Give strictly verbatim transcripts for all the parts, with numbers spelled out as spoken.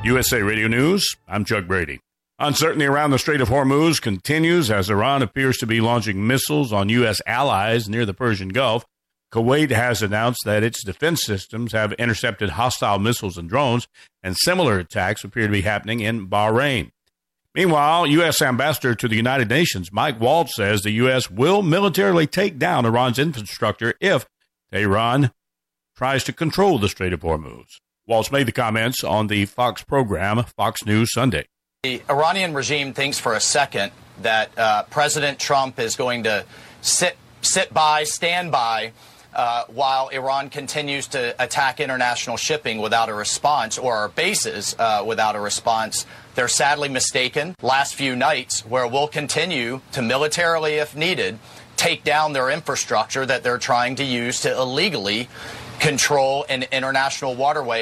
U S A Radio News, I'm Chuck Brady. Uncertainty around the Strait of Hormuz continues as Iran appears to be launching missiles on U S allies near the Persian Gulf. Kuwait has announced that its defense systems have intercepted hostile missiles and drones, and similar attacks appear to be happening in Bahrain. Meanwhile, U S Ambassador to the United Nations Mike Waltz says the U S will militarily take down Iran's infrastructure if Tehran tries to control the Strait of Hormuz. Waltz made the comments on the Fox program Fox News Sunday. The Iranian regime thinks for a second that uh, President Trump is going to sit sit by, stand by, uh, while Iran continues to attack international shipping without a response, or our bases uh, without a response. They're sadly mistaken. Last few nights, where we'll continue to militarily, if needed, take down their infrastructure that they're trying to use to illegally control an international waterway.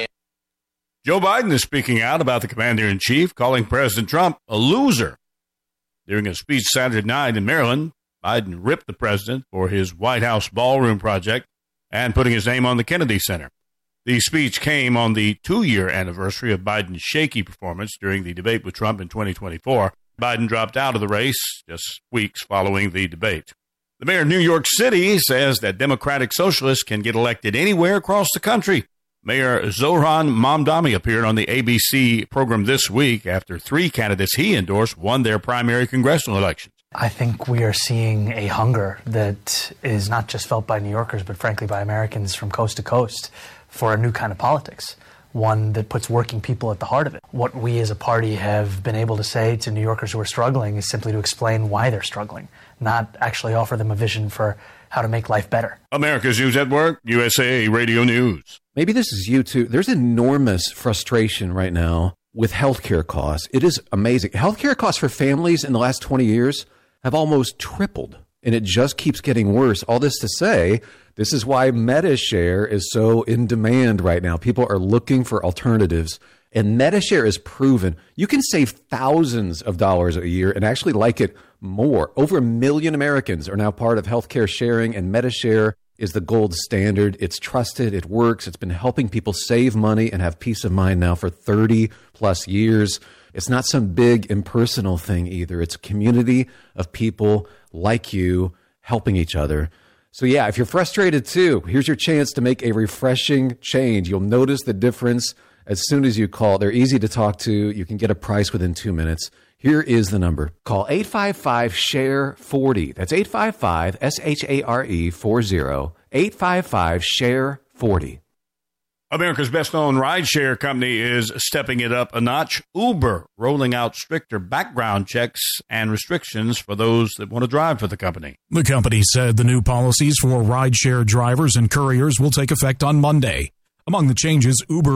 Joe Biden is speaking out about the commander-in-chief, calling President Trump a loser. During a speech Saturday night in Maryland, Biden ripped the president for his White House ballroom project and putting his name on the Kennedy Center. The speech came on the two-year anniversary of Biden's shaky performance during the debate with Trump in twenty twenty-four. Biden dropped out of the race just weeks following the debate. The mayor of New York City says that Democratic Socialists can get elected anywhere across the country. Mayor Zohran Mamdani appeared on the A B C program this week after three candidates he endorsed won their primary congressional elections. I think we are seeing a hunger that is not just felt by New Yorkers, but frankly by Americans from coast to coast for a new kind of politics, one that puts working people at the heart of it. What we as a party have been able to say to New Yorkers who are struggling is simply to explain why they're struggling, not actually offer them a vision for how to make life better. America's News Network, U S A Radio News. Maybe this is you too. There's enormous frustration right now with healthcare costs. It is amazing. Healthcare costs for families in the last twenty years have almost tripled, and it just keeps getting worse. All this to say, this is why MediShare is so in demand right now. People are looking for alternatives, and MediShare is proven. You can save thousands of dollars a year and actually like it more. Over a million Americans are now part of healthcare sharing, and MediShare is the gold standard. It's trusted. It works. It's been helping people save money and have peace of mind now for thirty plus years. It's not some big impersonal thing either. It's a community of people like you helping each other. So yeah, if you're frustrated too, here's your chance to make a refreshing change. You'll notice the difference as soon as you call. They're easy to talk to. You can get a price within two minutes. Here is the number. Call eight five five, S H A R E, forty. That's eight five five, S H A R E, forty. eight five five, S H A R E, forty. America's best-known rideshare company is stepping it up a notch. Uber rolling out stricter background checks and restrictions for those that want to drive for the company. The company said the new policies for rideshare drivers and couriers will take effect on Monday. Among the changes, Uber